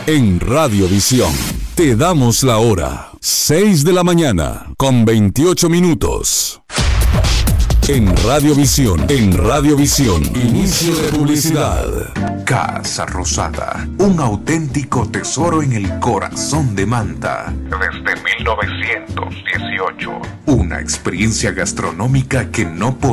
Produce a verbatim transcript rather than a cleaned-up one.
En Radiovisión te damos la hora, seis de la mañana con veintiocho minutos. En Radiovisión, en Radiovisión, inicio de publicidad. Casa Rosada, un auténtico tesoro en el corazón de Manta. Desde mil novecientos dieciocho, una experiencia gastronómica que no podemos